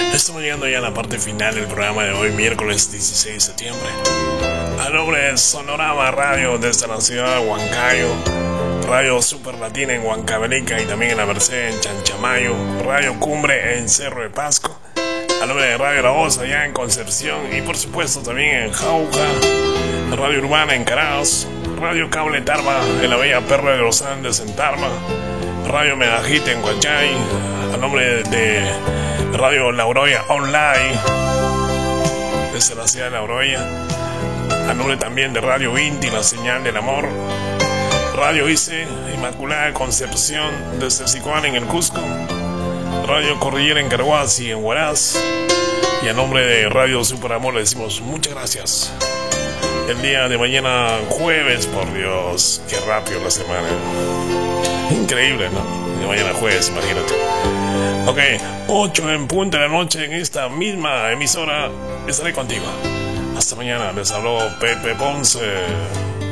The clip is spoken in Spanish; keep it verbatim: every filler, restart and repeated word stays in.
Estamos llegando ya a la parte final del programa de hoy, miércoles dieciséis de septiembre. A nombre de Sonorama Radio desde la ciudad de Huancayo, Radio Super Latina en Huancavelica y también en La Merced en Chanchamayo, Radio Cumbre en Cerro de Pasco, a nombre de Radio La Voz allá en Concepción y por supuesto también en Jauja, Radio Urbana en Caraos, Radio Cable Tarma en la bella Perla de los Andes en Tarma, Radio Medajite en Huachay, a nombre de Radio Lauroya Online desde la ciudad de Lauroya, a nombre también de Radio Inti, la señal del amor, Radio I C E, Inmaculada Concepción desde Sicuán en el Cusco, Radio Cordillera en Carhuasi en Huaraz, y a nombre de Radio Super Amor le decimos muchas gracias. El día de mañana jueves, por Dios, qué rápido la semana. Increíble, ¿no? De mañana jueves, imagínate. Ok, ocho en punto de la noche en esta misma emisora estaré contigo. Hasta mañana, les habló Pepe Ponce.